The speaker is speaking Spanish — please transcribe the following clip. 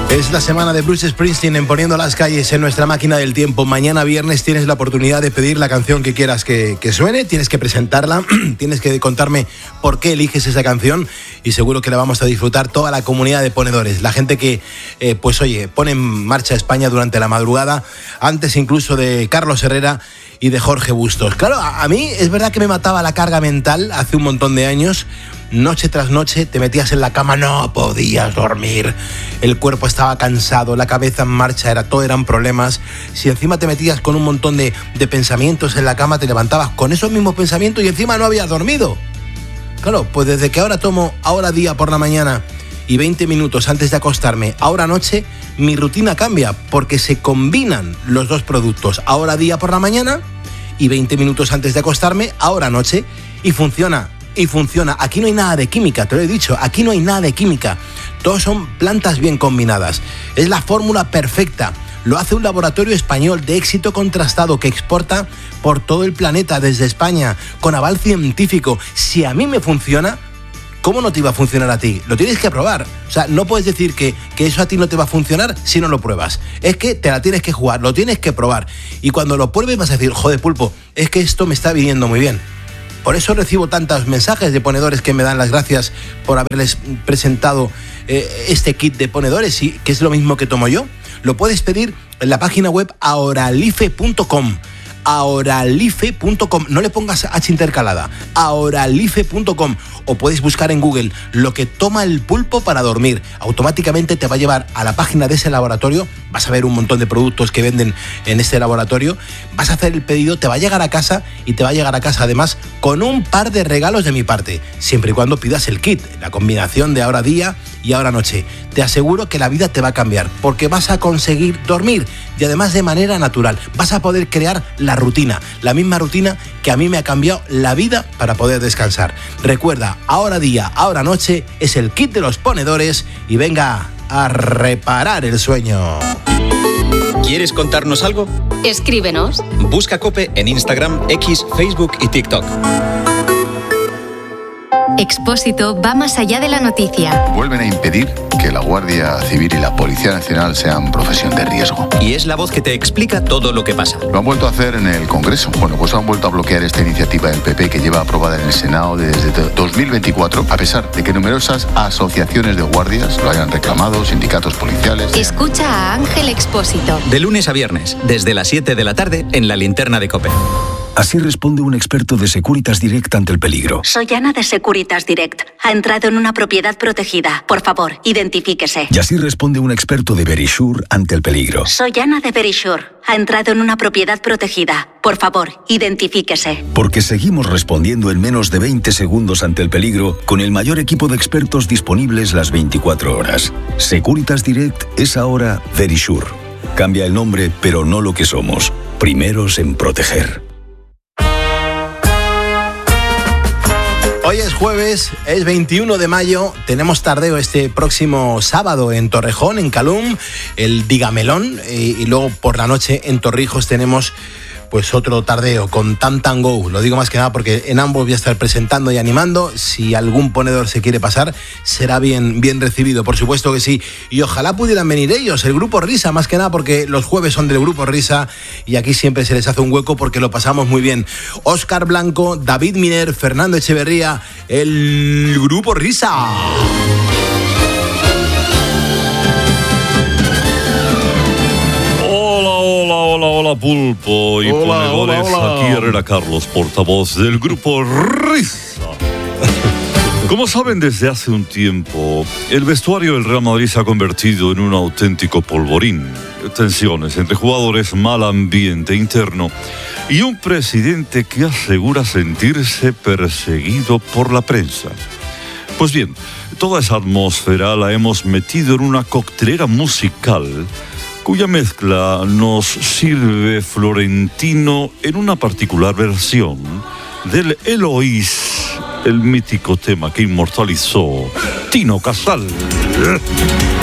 Es la semana de Bruce Springsteen en Poniendo las Calles en nuestra máquina del tiempo. Mañana viernes tienes la oportunidad de pedir la canción que quieras que suene. Tienes que presentarla, tienes que contarme por qué eliges esa canción y seguro que la vamos a disfrutar toda la comunidad de ponedores. La gente que, pone en marcha España durante la madrugada, antes incluso de Carlos Herrera y de Jorge Bustos. Claro, a mí es verdad que me mataba la carga mental hace un montón de años. Noche tras noche te metías en la cama, no podías dormir, el cuerpo estaba cansado, la cabeza en marcha, todo eran problemas. Si encima te metías con un montón de pensamientos en la cama, te levantabas con esos mismos pensamientos y encima no habías dormido. Claro, pues desde que ahora tomo Ahora Día por la mañana y 20 minutos antes de acostarme, Ahora Noche, mi rutina cambia porque se combinan los dos productos, Ahora Día por la mañana y 20 minutos antes de acostarme, Ahora Noche, y funciona. Aquí no hay nada de química, te lo he dicho, aquí no hay nada de química. Todos son plantas bien combinadas. Es la fórmula perfecta. Lo hace un laboratorio español de éxito contrastado que exporta por todo el planeta desde España, con aval científico. Si a mí me funciona, ¿cómo no te iba a funcionar a ti? Lo tienes que probar. O sea, no puedes decir que eso a ti no te va a funcionar si no lo pruebas. Es que te la tienes que jugar, lo tienes que probar. Y cuando lo pruebes vas a decir, joder, Pulpo, es que esto me está viniendo muy bien. Por eso recibo tantos mensajes de ponedores que me dan las gracias por haberles presentado este kit de ponedores, y que es lo mismo que tomo yo. Lo puedes pedir en la página web ahoralife.com. ahoralife.com, no le pongas H intercalada, ahoralife.com, o puedes buscar en Google lo que toma el pulpo para dormir. Automáticamente te va a llevar a la página de ese laboratorio, vas a ver un montón de productos que venden en este laboratorio, vas a hacer el pedido, te va a llegar a casa y te va a llegar a casa además con un par de regalos de mi parte, siempre y cuando pidas el kit, la combinación de Ahora Día y Ahora Noche. Te aseguro que la vida te va a cambiar porque vas a conseguir dormir y además de manera natural. Vas a poder crear la rutina, la misma rutina que a mí me ha cambiado la vida para poder descansar. Recuerda, Ahora Día, Ahora Noche es el kit de los ponedores y venga a reparar el sueño. ¿Quieres contarnos algo? Escríbenos. Busca COPE en Instagram, X, Facebook y TikTok. Expósito va más allá de la noticia. Vuelven a impedir que la Guardia Civil y la Policía Nacional sean profesión de riesgo. Y es la voz que te explica todo lo que pasa. Lo han vuelto a hacer en el Congreso. Bueno, pues han vuelto a bloquear esta iniciativa del PP que lleva aprobada en el Senado desde 2024, a pesar de que numerosas asociaciones de guardias lo hayan reclamado, sindicatos policiales. Escucha a Ángel Expósito. De lunes a viernes, desde las 7 de la tarde, en la linterna de COPE. Así responde un experto de Securitas Direct ante el peligro. Soy Ana de Securitas Direct. Ha entrado en una propiedad protegida. Por favor, identifíquese. Y así responde un experto de Verisure ante el peligro. Soy Ana de Verisure. Ha entrado en una propiedad protegida. Por favor, identifíquese. Porque seguimos respondiendo en menos de 20 segundos ante el peligro con el mayor equipo de expertos disponibles las 24 horas. Securitas Direct es ahora Verisure. Cambia el nombre, pero no lo que somos. Primeros en proteger. Hoy es jueves, es 21 de mayo, tenemos tardeo este próximo sábado en Torrejón, en Calum, el Digamelón, y luego por la noche en Torrijos tenemos pues otro tardeo con Tam Tam Go. Lo digo más que nada porque en ambos voy a estar presentando y animando. Si algún ponedor se quiere pasar, será bien recibido, por supuesto que sí. Y ojalá pudieran venir ellos, el Grupo Risa, más que nada porque los jueves son del Grupo Risa y aquí siempre se les hace un hueco porque lo pasamos muy bien. Óscar Blanco, David Miner, Fernando Echeverría, el Grupo Risa. Hola Pulpo y ponedores, aquí Herrera Carlos, portavoz del Grupo Risa. Como saben, desde hace un tiempo, el vestuario del Real Madrid se ha convertido en un auténtico polvorín. Tensiones entre jugadores, mal ambiente interno y un presidente que asegura sentirse perseguido por la prensa. Pues bien, toda esa atmósfera la hemos metido en una coctelera musical cuya mezcla nos sirve Florentino en una particular versión del Eloís, el mítico tema que inmortalizó Tino Casal.